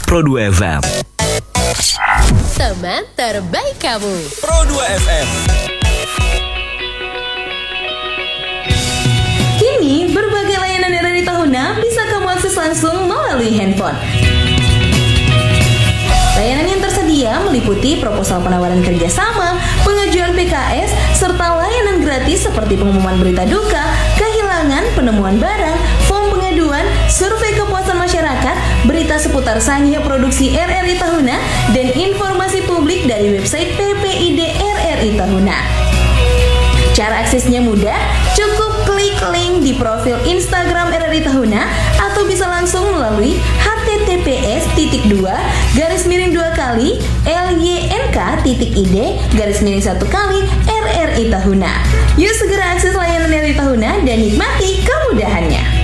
Pro2 FM. Teman terbaik kamu. Pro2 FM. Kini, berbagai layanan RRI Tahuna bisa kamu akses langsung melalui handphone. Layanan yang tersedia meliputi proposal penawaran kerjasama, pengajuan PKS, serta layanan gratis seperti pengumuman berita duka, kehilangan, penemuan barang, form pengaduan, survei kepuasan masyarakat, berita seputar sangya produksi RRI Tahuna, dan informasi publik dari website PPID RRI Tahuna. Cara aksesnya mudah, cukup klik link di profil Instagram RRI Tahuna atau bisa langsung melalui https://lynk.id/RRI Tahuna. Yuk segera akses layanan RRI Tahuna dan nikmati kemudahannya.